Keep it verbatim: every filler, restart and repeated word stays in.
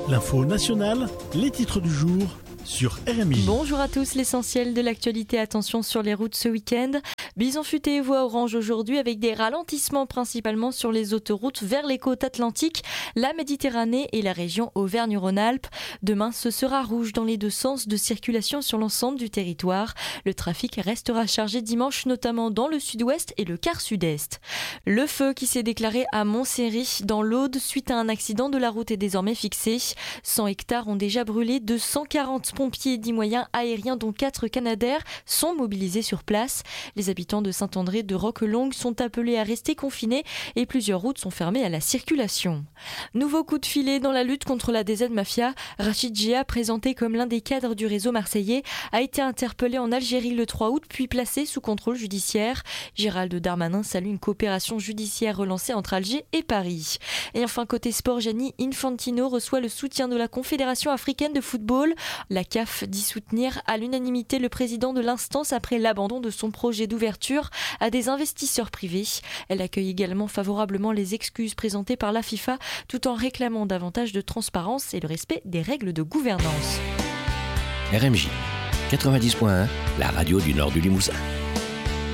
L'info nationale, les titres du jour sur R M I. Bonjour à tous, l'essentiel de l'actualité. Attention sur les routes ce week-end. Bison futé et voie orange aujourd'hui avec des ralentissements principalement sur les autoroutes vers les côtes atlantiques, la Méditerranée et la région Auvergne-Rhône-Alpes. Demain, ce sera rouge dans les deux sens de circulation sur l'ensemble du territoire. Le trafic restera chargé dimanche, notamment dans le sud-ouest et le quart sud-est. Le feu qui s'est déclaré à Montséry dans l'Aude suite à un accident de la route est désormais fixé. cent hectares ont déjà brûlé, deux cent quarante pompiers et dix moyens aériens dont quatre Canadair sont mobilisés sur place. Les habitants de Saint-André de Roquelongue sont appelés à rester confinés et plusieurs routes sont fermées à la circulation. Nouveau coup de filet dans la lutte contre la D Z Mafia. Rachid Djia, présenté comme l'un des cadres du réseau marseillais, a été interpellé en Algérie le trois août puis placé sous contrôle judiciaire. Gérald Darmanin salue une coopération judiciaire relancée entre Alger et Paris. Et enfin côté sport, Gianni Infantino reçoit le soutien de la Confédération africaine de football. La C A F dit soutenir à l'unanimité le président de l'instance après l'abandon de son projet d'ouverture à des investisseurs privés. Elle accueille également favorablement les excuses présentées par la FIFA tout en réclamant davantage de transparence et le respect des règles de gouvernance. R M J quatre-vingt-dix point un, la radio du nord du Limousin.